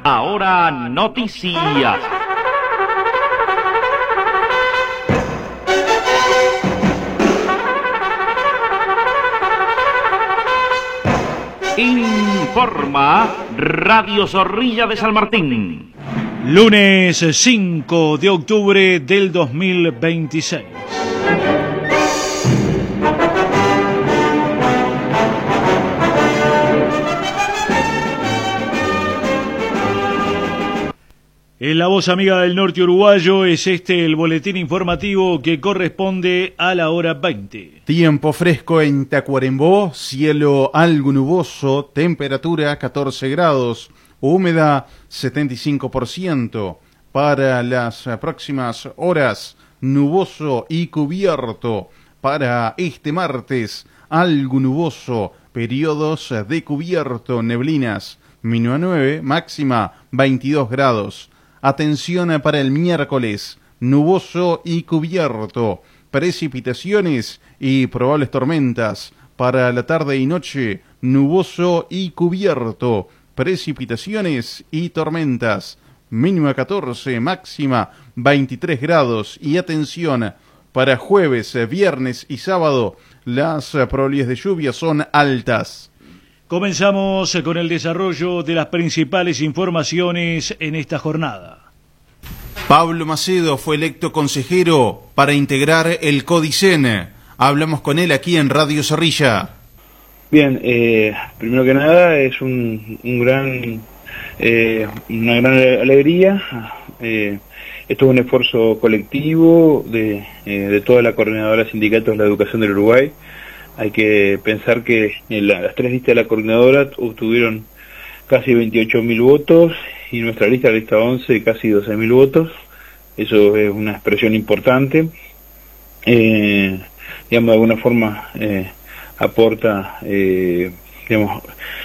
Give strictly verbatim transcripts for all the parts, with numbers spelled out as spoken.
Ahora noticias. Informa Radio Zorrilla de San Martín. Lunes cinco de octubre del dos mil veintiséis. En la voz amiga del norte uruguayo es este el boletín informativo que corresponde a la hora veinte. Tiempo fresco en Tacuarembó, cielo algo nuboso, temperatura catorce grados, húmeda setenta y cinco por ciento. Para las próximas horas, nuboso y cubierto. Para este martes, algo nuboso, periodos de cubierto, neblinas, mínima nueve, máxima veintidós grados. Atención para el miércoles, nuboso y cubierto, precipitaciones y probables tormentas. Para la tarde y noche, nuboso y cubierto, precipitaciones y tormentas. Mínima catorce, máxima veintitrés grados. Y atención, para jueves, viernes y sábado, las probabilidades de lluvia son altas. Comenzamos con el desarrollo de las principales informaciones en esta jornada. Pablo Macedo fue electo consejero para integrar el CODICEN. Hablamos con él aquí en Radio Zorrilla. Bien, eh, primero que nada es un, un gran, eh, una gran alegría. Eh, esto es un esfuerzo colectivo de, eh, de toda la coordinadora de sindicatos de la educación del Uruguay. Hay que pensar que en la, las tres listas de la coordinadora obtuvieron casi veintiocho mil votos y nuestra lista, la lista once, casi doce mil votos. Eso es una expresión importante. Eh, digamos, de alguna forma eh, aporta eh, digamos,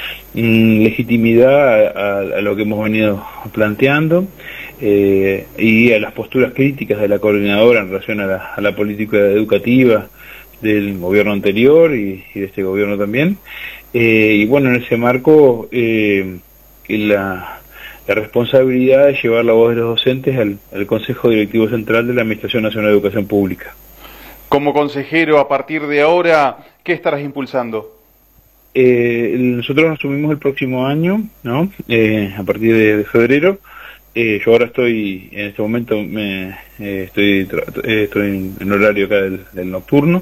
legitimidad a, a, a lo que hemos venido planteando eh, y a las posturas críticas de la coordinadora en relación a la, a la política educativa del gobierno anterior y, y de este gobierno también. Eh, y bueno, en ese marco, eh, la, la responsabilidad de llevar la voz de los docentes al, al Consejo Directivo Central de la Administración Nacional de Educación Pública. Como consejero, a partir de ahora, ¿qué estarás impulsando? Eh, nosotros asumimos el próximo año, ¿no? Eh, a partir de, de febrero. Eh, yo ahora estoy, en este momento, me, eh, estoy eh, estoy en, en horario acá del, del nocturno.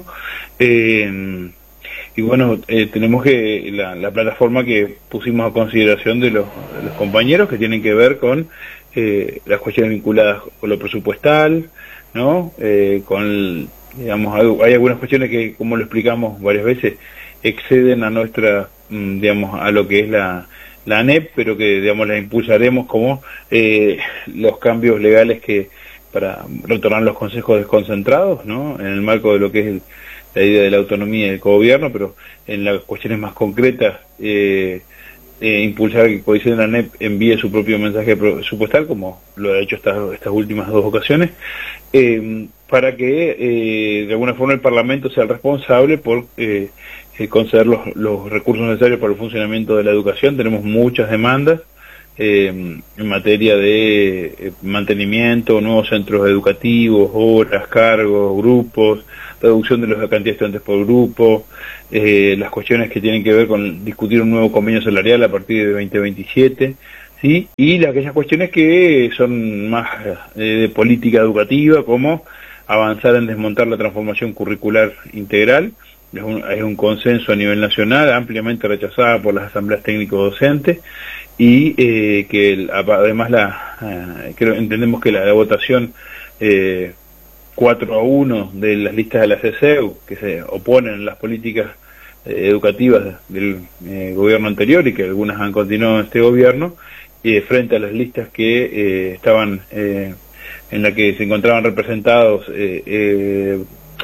Eh, y bueno, eh, tenemos que la, la plataforma que pusimos a consideración de los, de los compañeros que tienen que ver con eh, las cuestiones vinculadas con lo presupuestal, ¿no? Eh, con, digamos, hay, hay algunas cuestiones que, como lo explicamos varias veces, exceden a nuestra, digamos, a lo que es la la ANEP, pero que, digamos, la impulsaremos como eh, los cambios legales que para retornar los consejos desconcentrados, ¿no? En el marco de lo que es el, la idea de la autonomía del cogobierno, pero en las cuestiones más concretas, eh, eh, impulsar que CODICEN de la ANEP envíe su propio mensaje presupuestal, como lo ha hecho estas, estas últimas dos ocasiones, eh, para que eh, de alguna forma el Parlamento sea el responsable por eh, Eh, conceder los, los recursos necesarios para el funcionamiento de la educación. Tenemos muchas demandas eh, en materia de eh, mantenimiento, nuevos centros educativos, horas, cargos, grupos, reducción de la cantidad de estudiantes por grupo, eh, las cuestiones que tienen que ver con discutir un nuevo convenio salarial a partir de veinte veintisiete, ¿sí? Y las, aquellas cuestiones que son más eh, de política educativa, como avanzar en desmontar la transformación curricular integral. Es un, es un consenso a nivel nacional, ampliamente rechazada por las asambleas técnico-docentes, y eh, que el, además la eh, creo, entendemos que la, la votación eh, cuatro a uno de las listas de la C C E U, que se oponen a las políticas eh, educativas del eh, gobierno anterior y que algunas han continuado en este gobierno, eh, frente a las listas que eh, estaban, eh, en la que se encontraban representados eh, eh,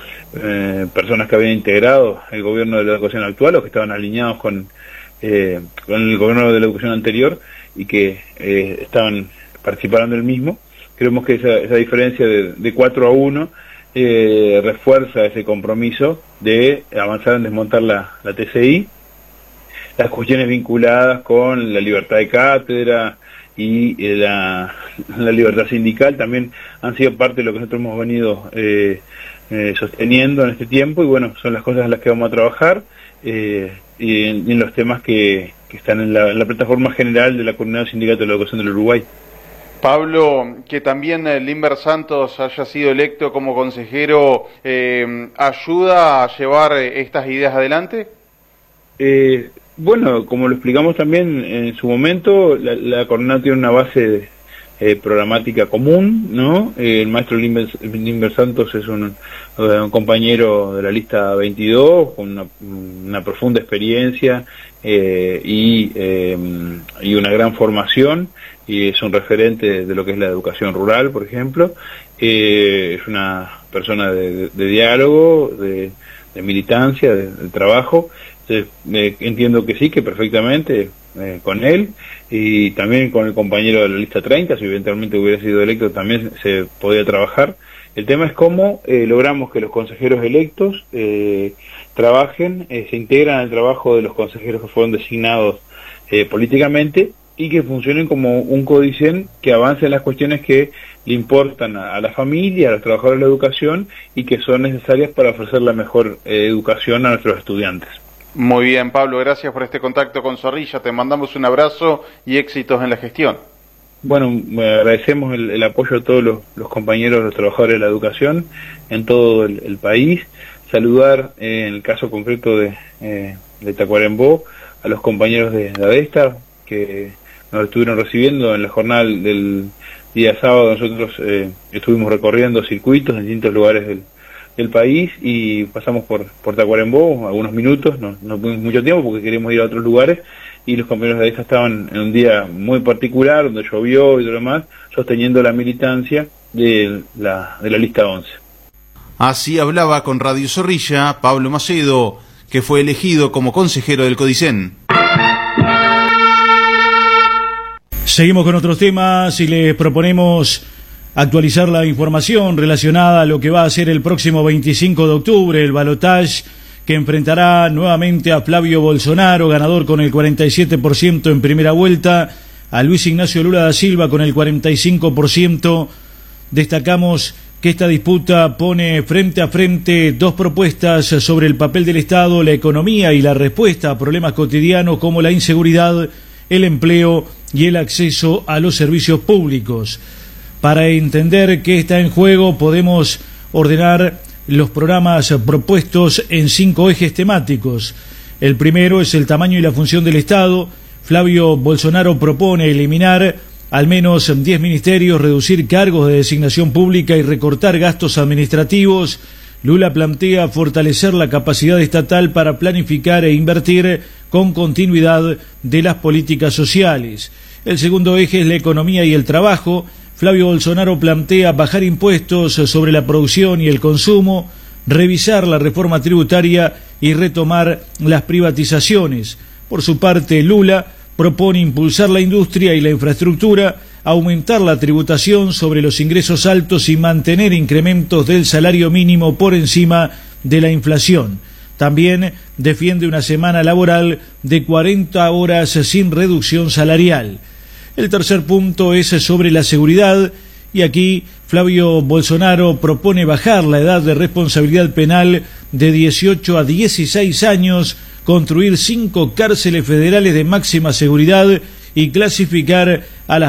Eh, personas que habían integrado el gobierno de la educación actual o que estaban alineados con, eh, con el gobierno de la educación anterior y que eh, estaban participando del mismo. Creemos que esa, esa diferencia de, de cuatro a uno eh, refuerza ese compromiso de avanzar en desmontar la, la T C I, las cuestiones vinculadas con la libertad de cátedra y eh, la, la libertad sindical también han sido parte de lo que nosotros hemos venido eh, eh, sosteniendo en este tiempo, y bueno, son las cosas en las que vamos a trabajar eh, y, en, y en los temas que, que están en la, en la plataforma general de la Coordinadora Sindical de la Educación del Uruguay. Pablo, que también Limber Santos haya sido electo como consejero, eh, ¿ayuda a llevar estas ideas adelante? Eh, bueno, como lo explicamos también en su momento, la, la coordinadora tiene una base eh, programática común, ¿no? Eh, el maestro Limber, Limber Santos es un, un compañero de la lista veintidós, con una, una profunda experiencia eh, y, eh, y una gran formación, y es un referente de lo que es la educación rural, por ejemplo. Eh, es una persona de, de, de diálogo, de, de militancia, de, de trabajo. Entonces, eh, entiendo que sí, que perfectamente eh, con él, y también con el compañero de la lista treinta, si eventualmente hubiera sido electo, también se podía trabajar. El tema es cómo eh, logramos que los consejeros electos eh, trabajen, eh, se integran al trabajo de los consejeros que fueron designados eh, políticamente, y que funcionen como un codicen que avance en las cuestiones que le importan a, a la familia, a los trabajadores de la educación, y que son necesarias para ofrecer la mejor eh, educación a nuestros estudiantes. Muy bien, Pablo, gracias por este contacto con Zorrilla, te mandamos un abrazo y éxitos en la gestión. Bueno, agradecemos el, el apoyo de todos los, los compañeros, los trabajadores de la educación en todo el, el país. Saludar, eh, en el caso concreto de, eh, de Tacuarembó, a los compañeros de, de ADESTA, que nos estuvieron recibiendo en la jornada del día sábado. Nosotros eh, estuvimos recorriendo circuitos en distintos lugares del, del país, y pasamos por, por Tacuarembó algunos minutos, no, no tuvimos mucho tiempo porque queríamos ir a otros lugares, y los compañeros de ADESTA estaban en un día muy particular, donde llovió y todo lo demás, sosteniendo la militancia de la, de la lista once. Así hablaba con Radio Zorrilla Pablo Macedo, que fue elegido como consejero del Codicen. Seguimos con otros temas y les proponemos actualizar la información relacionada a lo que va a ser el próximo veinticinco de octubre, el balotaje que enfrentará nuevamente a Flavio Bolsonaro, ganador con el cuarenta y siete por ciento en primera vuelta, a Luis Ignacio Lula da Silva con el cuarenta y cinco por ciento. Destacamos que esta disputa pone frente a frente dos propuestas sobre el papel del Estado, la economía y la respuesta a problemas cotidianos como la inseguridad, el empleo y el acceso a los servicios públicos. Para entender qué está en juego, podemos ordenar los programas propuestos en cinco ejes temáticos. El primero es el tamaño y la función del Estado. Flavio Bolsonaro propone eliminar al menos diez ministerios, reducir cargos de designación pública y recortar gastos administrativos. Lula plantea fortalecer la capacidad estatal para planificar e invertir con continuidad de las políticas sociales. El segundo eje es la economía y el trabajo. Flavio Bolsonaro plantea bajar impuestos sobre la producción y el consumo, revisar la reforma tributaria y retomar las privatizaciones. Por su parte, Lula propone impulsar la industria y la infraestructura, aumentar la tributación sobre los ingresos altos y mantener incrementos del salario mínimo por encima de la inflación. También defiende una semana laboral de cuarenta horas sin reducción salarial. El tercer punto es sobre la seguridad, y aquí Flavio Bolsonaro propone bajar la edad de responsabilidad penal de dieciocho a dieciséis años, construir cinco cárceles federales de máxima seguridad y clasificar a las